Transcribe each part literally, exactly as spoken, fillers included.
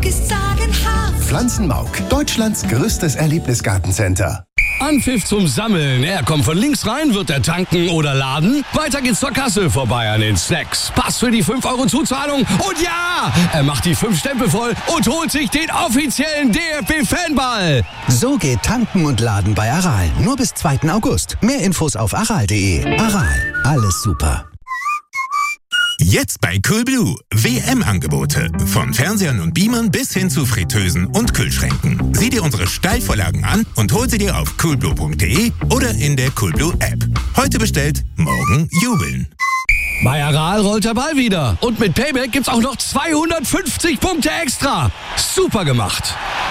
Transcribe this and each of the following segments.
ist sagenhaft. Pflanzenmauk, Deutschlands größtes Erlebnisgartencenter. Anpfiff zum Sammeln. Er kommt von links rein, wird er tanken oder laden. Weiter geht's zur Kasse, vorbei an den Snacks. Pass für die fünf Euro Zuzahlung. Und ja, er macht die fünf Stempel voll und holt sich den offiziellen D F B-Fanball. So geht Tanken und Laden bei Aral. Nur bis zweiten August. Mehr Infos auf aral punkt de. Aral, alles super. Jetzt bei Coolblue. W M-Angebote. Von Fernsehern und Beamern bis hin zu Fritteusen und Kühlschränken. Sieh dir unsere Steilvorlagen an und hol sie dir auf coolblue punkt de oder in der Coolblue-App. Heute bestellt, morgen jubeln. Bei Aral rollt der Ball wieder. Und mit Payback gibt's auch noch zweihundertfünfzig Punkte extra. Super gemacht.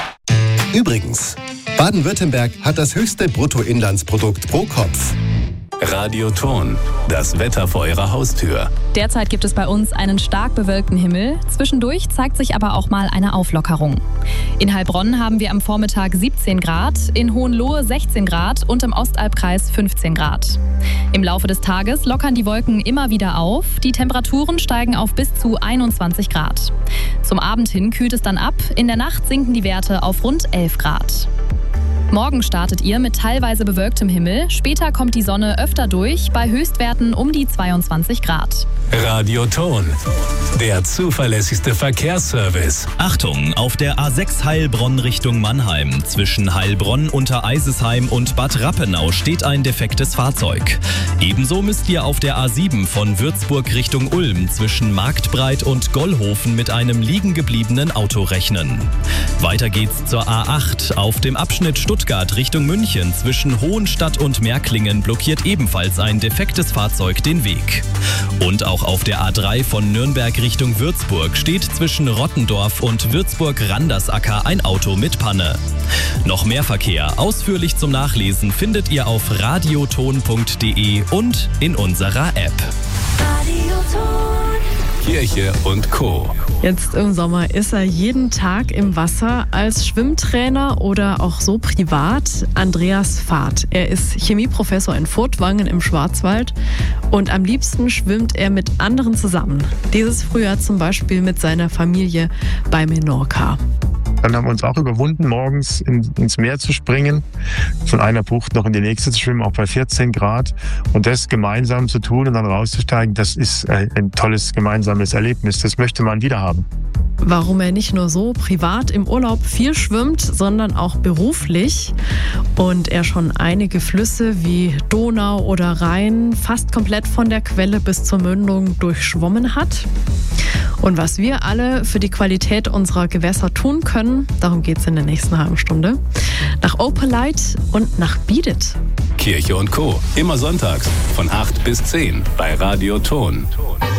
Übrigens, Baden-Württemberg hat das höchste Bruttoinlandsprodukt pro Kopf. Radioton, das Wetter vor Ihrer Haustür. Derzeit gibt es bei uns einen stark bewölkten Himmel. Zwischendurch zeigt sich aber auch mal eine Auflockerung. In Heilbronn haben wir am Vormittag siebzehn Grad, in Hohenlohe sechzehn Grad und im Ostalbkreis fünfzehn Grad. Im Laufe des Tages lockern die Wolken immer wieder auf. Die Temperaturen steigen auf bis zu einundzwanzig Grad. Zum Abend hin kühlt es dann ab. In der Nacht sinken die Werte auf rund elf Grad. Morgen startet ihr mit teilweise bewölktem Himmel. Später kommt die Sonne öfter durch, bei Höchstwerten um die zweiundzwanzig Grad. Radioton, der zuverlässigste Verkehrsservice. Achtung, auf der A sechs Heilbronn Richtung Mannheim. Zwischen Heilbronn, Untereisesheim und Bad Rappenau steht ein defektes Fahrzeug. Ebenso müsst ihr auf der A sieben von Würzburg Richtung Ulm zwischen Marktbreit und Gollhofen mit einem liegen gebliebenen Auto rechnen. Weiter geht's zur A acht. Auf dem Abschnitt Stuttgart Richtung München zwischen Hohenstadt und Märklingen blockiert ebenfalls ein defektes Fahrzeug den Weg. Und auch auf der A drei von Nürnberg Richtung Würzburg steht zwischen Rottendorf und Würzburg-Randersacker ein Auto mit Panne. Noch mehr Verkehr ausführlich zum Nachlesen findet ihr auf radioton punkt de und in unserer App. Radioton. Kirche und Co. Jetzt im Sommer ist er jeden Tag im Wasser als Schwimmtrainer oder auch so privat. Andreas Fahrt. Er ist Chemieprofessor in Furtwangen im Schwarzwald und am liebsten schwimmt er mit anderen zusammen. Dieses Frühjahr zum Beispiel mit seiner Familie bei Menorca. Dann haben wir uns auch überwunden, morgens in, ins Meer zu springen, von einer Bucht noch in die nächste zu schwimmen, auch bei vierzehn Grad. Und das gemeinsam zu tun und dann rauszusteigen, das ist ein tolles gemeinsames Erlebnis. Das möchte man wieder haben. Warum er nicht nur so privat im Urlaub viel schwimmt, sondern auch beruflich und er schon einige Flüsse wie Donau oder Rhein fast komplett von der Quelle bis zur Mündung durchschwommen hat. Und was wir alle für die Qualität unserer Gewässer tun können, darum geht es in der nächsten halben Stunde. Nach Opelite und nach Biedet. Kirche und Co. Immer sonntags von acht bis zehn bei Radioton.